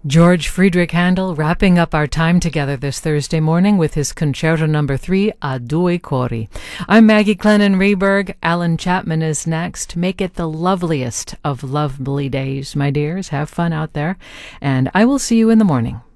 George Friedrich Handel wrapping up our time together this Thursday morning with his Concerto No. 3, A Due Cori. I'm Maggie Clennon-Reberg. Alan Chapman is next. Make it the loveliest of lovely days, my dears. Have fun out there, and I will see you in the morning.